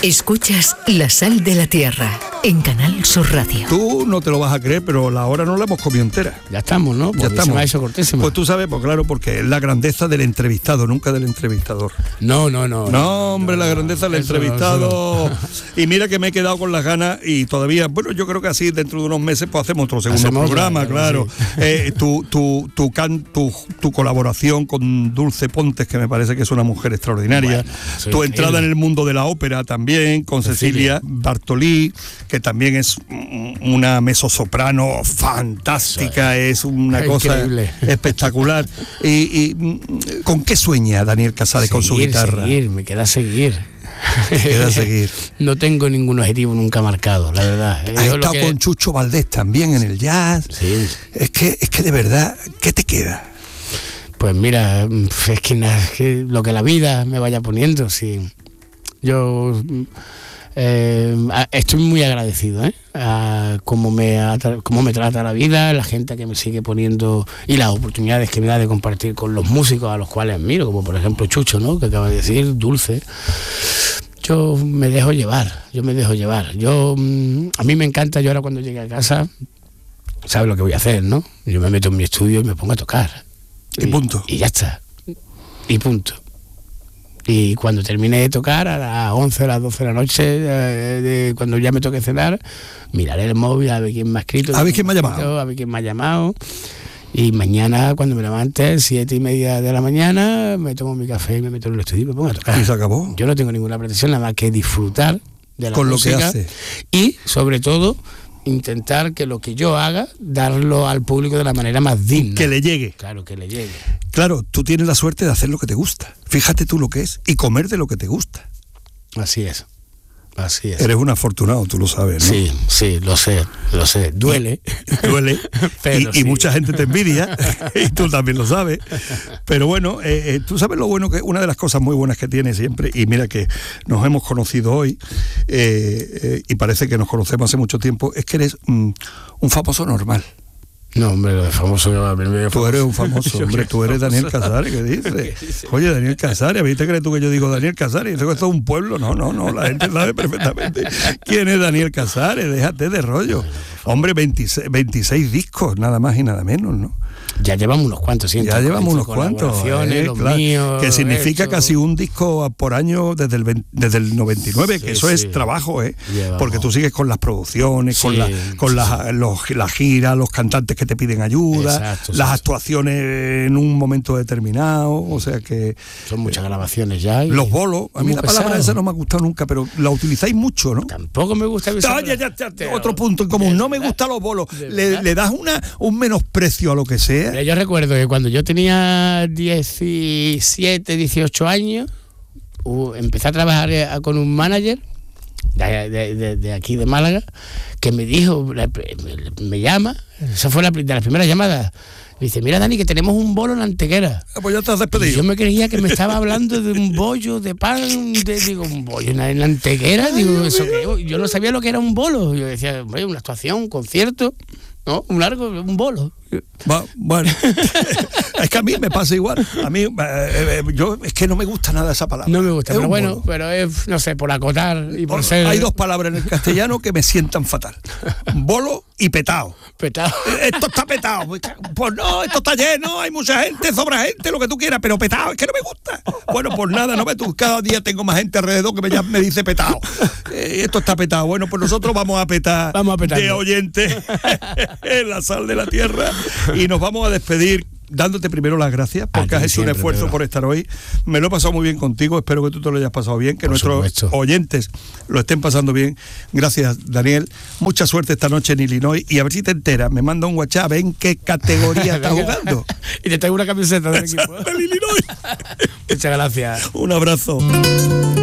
Escuchas La Sal de la Tierra en Canal Sur Radio. Tú no te lo vas a creer, pero la hora no la hemos comido entera. Ya estamos, ¿no? Ya estamos. Eso cortésimo. Pues tú sabes, pues claro, porque es la grandeza del entrevistado, nunca del entrevistador. No, hombre, la grandeza del entrevistado. Y mira que me he quedado con las ganas y todavía, bueno, yo creo que así dentro de unos meses pues hacemos otro segundo programa, claro. Sí. Tu colaboración con Dulce Pontes, que me parece que es una mujer extraordinaria. Bueno, tu entrada en el mundo de la ópera también, con Cecilia Bartolí, que también es una mezzosoprano fantástica, es una cosa increíble, espectacular. ¿Y con qué sueña Daniel Casares con su guitarra? Me queda seguir. Seguir. No tengo ningún objetivo nunca marcado, la verdad. Has estado con Chucho Valdés también en el jazz. Sí. Es que de verdad, ¿qué te queda? Pues mira, es que lo que la vida me vaya poniendo, sí. Yo estoy muy agradecido a cómo me trata la vida, la gente que me sigue poniendo y las oportunidades que me da de compartir con los músicos a los cuales admiro, como por ejemplo Chucho, ¿no?, que acaba de decir, Dulce. Yo me dejo llevar. A mí me encanta, yo ahora cuando llegue a casa, ¿sabes lo que voy a hacer, no? Yo me meto en mi estudio y me pongo a tocar. Y punto. Y ya está. Y punto. Y cuando termine de tocar, a las 11 o las 12 de la noche, cuando ya me toque cenar, miraré el móvil a ver quién me ha escrito. A ver quién me ha llamado. Y mañana, cuando me levante, 7:30 de la mañana, me tomo mi café y me meto en el estudio y me pongo a tocar. Y se acabó. Yo no tengo ninguna pretensión, nada más que disfrutar de la con música, lo que hace. Y, sobre todo, intentar que lo que yo haga, darlo al público de la manera más digna. Que le llegue. Claro, que le llegue. Claro, tú tienes la suerte de hacer lo que te gusta. Fíjate tú lo que es. Y comer de lo que te gusta. Así es. Eres un afortunado, tú lo sabes, ¿no? Sí, lo sé. Duele. Pero y mucha gente te envidia, y tú también lo sabes. Pero bueno, tú sabes lo bueno que una de las cosas muy buenas que tienes siempre, y mira que nos hemos conocido hoy, y parece que nos conocemos hace mucho tiempo, es que eres un famoso normal. No, hombre, lo de famoso... Tú eres un famoso, hombre, tú eres Daniel Casares, ¿qué dices? Oye, Daniel Casares, ¿viste crees tú que yo digo Daniel Casares? Esto es un pueblo, no, la gente sabe perfectamente quién es Daniel Casares, déjate de rollo. Hombre, 26 discos, nada más y nada menos, ¿no? Ya llevamos unos cuantos, sí. Ya llevamos unos cuantos. Los míos, que significa casi un disco por año desde el 99, que eso es trabajo, porque tú sigues con las producciones, con la gira, los cantantes que te piden ayuda, las actuaciones en un momento determinado, o sea que... Son muchas grabaciones ya. Los bolos, a mí la palabra esa no me ha gustado nunca, pero la utilizáis mucho, ¿no? Tampoco me gusta... Otro punto en común, no me gustan los bolos. Le das un menosprecio a lo que sea. Yo recuerdo que cuando yo tenía 17, 18 años, empecé a trabajar con un manager de aquí de Málaga, que me dijo, me llama, esa fue de las primeras llamadas. Me dice, mira, Dani, que tenemos un bolo en la Antequera. Pues ya estás despedido. Y yo me creía que me estaba hablando de un bollo de pan, digo, un bollo en la Antequera. Digo, eso que yo no sabía lo que era un bolo. Yo decía, una actuación, un concierto, ¿no? Un bolo. Bueno, es que a mí me pasa igual. A mí, yo es que no me gusta nada esa palabra. No me gusta, pero bueno, bolo. Pero es, no sé, por acotar y por ser... Hay dos palabras en el castellano que me sientan fatal. Bolo y petao. Petao. Esto está petao. Pues no, esto está lleno, hay mucha gente, sobra gente, lo que tú quieras, pero petao, es que no me gusta. Bueno, pues nada, no ves tú, cada día tengo más gente alrededor que me dice petao. Esto está petao. Bueno, pues nosotros vamos a petar de oyentes en La Sal de la Tierra. Y nos vamos a despedir dándote primero las gracias porque has hecho un esfuerzo por estar hoy. Me lo he pasado muy bien contigo, espero que tú te lo hayas pasado bien, que nuestros oyentes lo estén pasando bien. Gracias, Daniel. Mucha suerte esta noche en Illinois y a ver si te enteras. Me manda un WhatsApp, ¿en qué categoría estás jugando? Y te traigo una camiseta del equipo. Del Illinois. Muchas gracias. Un abrazo.